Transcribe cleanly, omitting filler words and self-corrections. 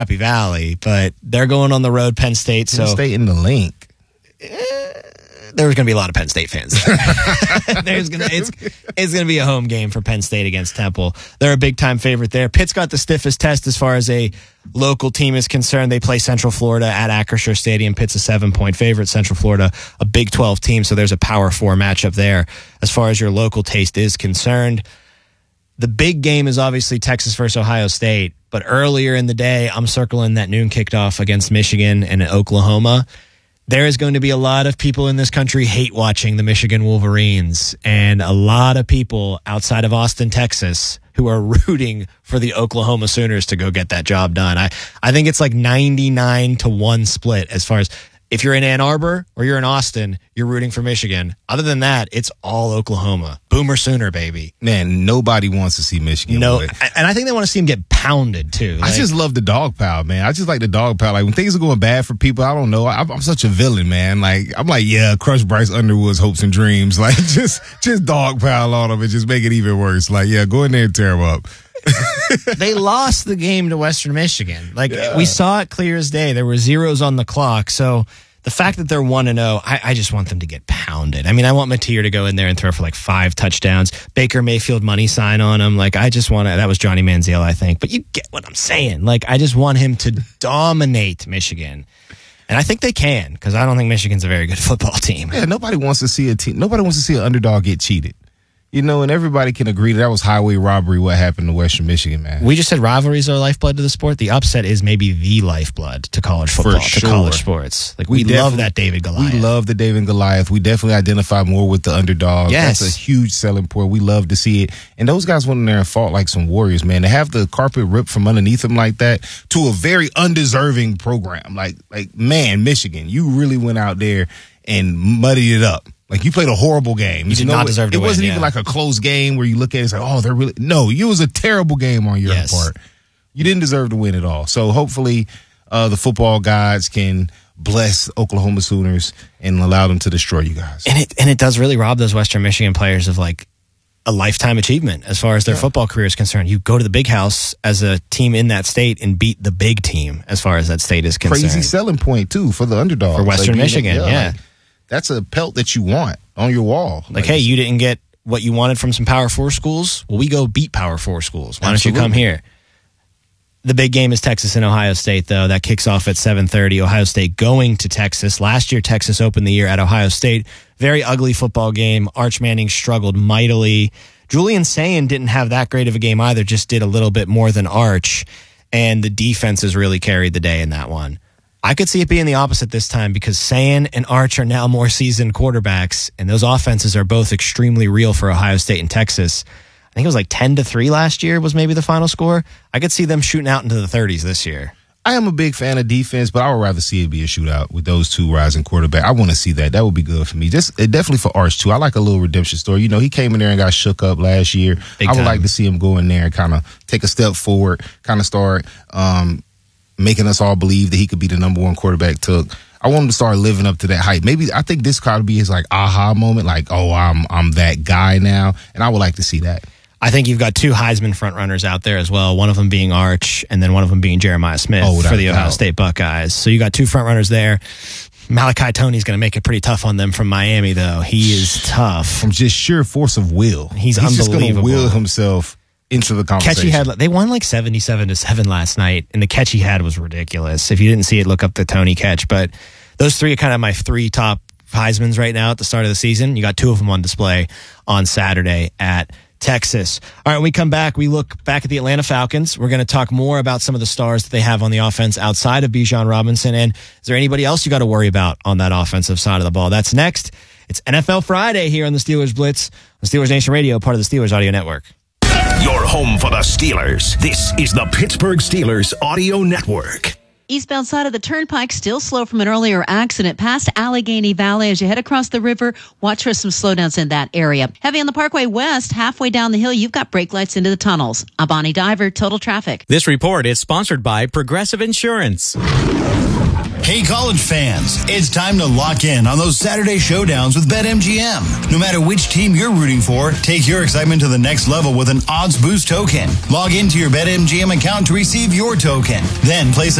Happy Valley, but they're going on the road, Penn State. Penn State in the link. There's going to be a lot of Penn State fans there. It's going to be a home game for Penn State against Temple. They're a big-time favorite there. Pitt's got the stiffest test as far as a local team is concerned. They play Central Florida at Acrisure Stadium. Pitt's a 7-point favorite. Central Florida, a Big 12 team, so there's a Power 4 matchup there as far as your local taste is concerned. The big game is obviously Texas versus Ohio State, but earlier in the day, I'm circling that noon kickoff against Michigan and Oklahoma. There is going to be a lot of people in this country hate watching the Michigan Wolverines, and a lot of people outside of Austin, Texas, who are rooting for the Oklahoma Sooners to go get that job done. I think it's like 99-1 split as far as if you're in Ann Arbor or you're in Austin, you're rooting for Michigan. Other than that, it's all Oklahoma. Boomer Sooner, baby. Man, nobody wants to see Michigan. No, and I think they want to see him get pounded, too. I just love the dog pile, man. I just like the dog pile. Like, when things are going bad for people, I don't know. I'm such a villain, man. Like, I'm like, yeah, crush Bryce Underwood's hopes and dreams. Like, just dog pile on them and just make it even worse. Like, yeah, go in there and tear them up. They lost the game to Western Michigan. Like, we saw it clear as day. There were zeros on the clock. So the fact that they're 1-0, I just want them to get pounded. I mean, I want Mateer to go in there and throw for like 5 touchdowns. Baker Mayfield money sign on him. Like, I just want to, that was Johnny Manziel, I think. But you get what I'm saying. Like, I just want him to dominate Michigan. And I think they can, because I don't think Michigan's a very good football team. Yeah, nobody wants to see nobody wants to see an underdog get cheated. You know, and everybody can agree that was highway robbery what happened to Western Michigan, man. We just said rivalries are lifeblood to the sport. The upset is maybe the lifeblood to college football, to college sports. Like, we love that David Goliath. We love the David Goliath. We definitely identify more with the underdog. Yes. That's a huge selling point. We love to see it. And those guys went in there and fought like some warriors, man. To have the carpet ripped from underneath them like that to a very undeserving program. Like, man, Michigan, you really went out there and muddied it up. Like, you played a horrible game. You did not deserve to win. It wasn't even like a close game where you look at it and say, oh, they're really. No, it was a terrible game on your part. You didn't deserve to win at all. So hopefully the football gods can bless Oklahoma Sooners and allow them to destroy you guys. And it does really rob those Western Michigan players of like a lifetime achievement as far as their football career is concerned. You go to the big house as a team in that state and beat the big team as far as that state is concerned. Crazy selling point, too, for the underdog. For Western Michigan, yeah. Like, that's a pelt that you want on your wall. Like, hey, you didn't get what you wanted from some Power 4 schools? Well, we go beat Power 4 schools. Why don't you come here? The big game is Texas and Ohio State, though. That kicks off at 7:30. Ohio State going to Texas. Last year, Texas opened the year at Ohio State. Very ugly football game. Arch Manning struggled mightily. Julian Sayin didn't have that great of a game either, just did a little bit more than Arch. And the defenses really carried the day in that one. I could see it being the opposite this time because Sayin and Arch are now more seasoned quarterbacks, and those offenses are both extremely real for Ohio State and Texas. I think it was like 10-3 last year was maybe the final score. I could see them shooting out into the 30s this year. I am a big fan of defense, but I would rather see it be a shootout with those two rising quarterbacks. I want to see that. That would be good for me. Definitely for Arch, too. I like a little redemption story. You know, he came in there and got shook up last year. I would like to see him go in there and kind of take a step forward, kind of start making us all believe that he could be the number one quarterback. I want him to start living up to that hype. Maybe I think this could be his like aha moment, like, oh, I'm that guy now, and I would like to see that. I think you've got 2 Heisman frontrunners out there as well, one of them being Arch and then one of them being Jeremiah Smith for the Ohio State Buckeyes. So you got 2 frontrunners there. Malachi Toney's going to make it pretty tough on them from Miami, though. He is tough. From just sheer force of will. He's unbelievable. just going to will himself into the conversation. They won like 77-7 last night, and the catch he had was ridiculous. If you didn't see it, look up the Toney catch. But those 3 are kind of my 3 top Heismans right now at the start of the season. You got 2 of them on display on Saturday at Texas. All right, when we come back, we look back at the Atlanta Falcons. We're going to talk more about some of the stars that they have on the offense outside of Bijan Robinson. And is there anybody else you got to worry about on that offensive side of the ball? That's next. It's NFL Friday here on the Steelers Blitz on Steelers Nation Radio, part of the Steelers Audio Network. Your home for the Steelers. This is the Pittsburgh Steelers Audio Network. Eastbound side of the turnpike still slow from an earlier accident past Allegheny Valley. As you head across the river, watch for some slowdowns in that area. Heavy on the Parkway West, halfway down the hill, you've got brake lights into the tunnels. I'm Bonnie Diver, Total Traffic. This report is sponsored by Progressive Insurance. Hey, college fans, it's time to lock in on those Saturday showdowns with BetMGM. No matter which team you're rooting for, take your excitement to the next level with an odds boost token. Log into your BetMGM account to receive your token. Then place a